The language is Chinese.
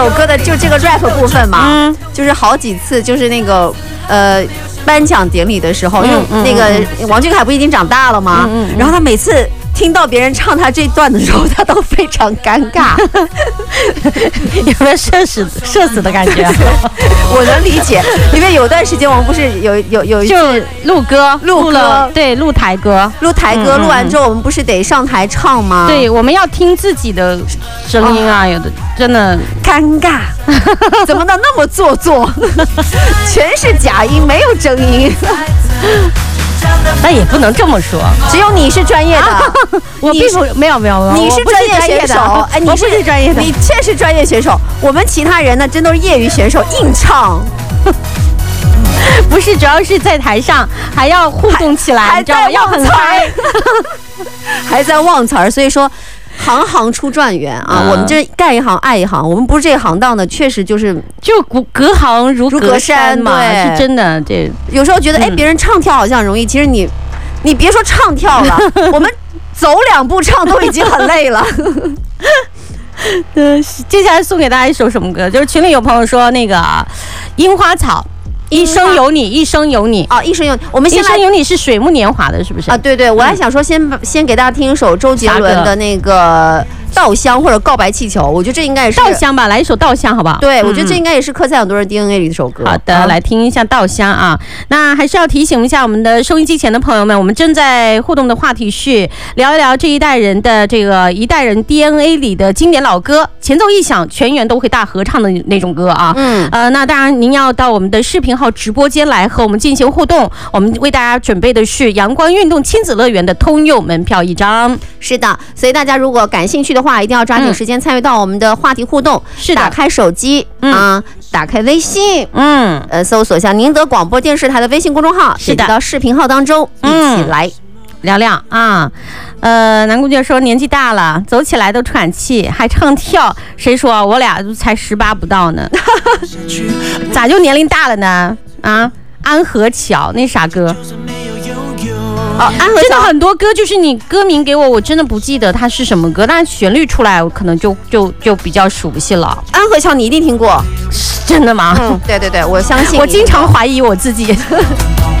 首歌的就这个 rap 部分嘛，就是好几次就是那个颁奖典礼的时候，因为那个王俊凯不已经长大了吗？然后他每次听到别人唱他这段的时候，他都非常尴尬， 有没有社死的感觉？ 我能理解，因为有段时间我们不是有一次就录台歌， 录完之后我们不是得上台唱吗？ 对，我们要听自己的声音啊，有的真的尴尬，怎么能那么做作？全是假音，没有真音。 那也不能这么说， 只有你是专业的， 我并不没有， 你是专业选手，哎，你是专业的，你确实专业选手。我们其他人呢，真都是业余选手，硬唱。 不是，主要是在台上还要互动起来， 还在要很嗨， 还在忘词儿，所以说。行行出状元啊！我们这干一行爱一行，我们不是这行当的，确实就隔行如隔山嘛， 对， 是真的。这有时候觉得，哎，别人唱跳好像容易，其实你别说唱跳了，我们走2步唱都已经很累了。 接下来送给大家一首什么歌？就是群里有朋友说那个樱花草。一生有你，一生有你啊！一生有你，我们先来。一生有你是水木年华的，是不是？ 啊，对，我还想说先给大家听一首周杰伦的那个《稻香》或者《告白气球》，我觉得这应该也是稻香吧，来一首稻香好不好？ 对，我觉得这应该也是刻在很多人 DNA 里的一首歌。 好的，来听一下稻香啊。那还是要提醒一下我们的收音机前的朋友们，我们正在互动的话题是聊一聊这一代人的这个一代人 DNA 里的经典老歌，前奏一响，全员都会大合唱的那种歌啊。那当然您要到我们的视频号直播间来和我们进行互动，我们为大家准备的是阳光运动亲子乐园的通用门票1张。 是的，所以大家如果感兴趣的话，一定要抓紧时间参与到我们的话题互动。是的，打开手机打开微信，搜索一下宁德广播电视台的微信公众号，是的，到视频号当中一起来聊聊啊。南姑姐说年纪大了，走起来都喘气，还唱跳，谁说我俩才18不到呢？咋就年龄大了呢？啊，安河桥那啥歌？安河桥真的很多歌，就是你歌名给我真的不记得它是什么歌，但是旋律出来我可能就比较熟悉了。 安河桥你一定听过， 真的吗？ 对，我相信。 我经常怀疑我自己。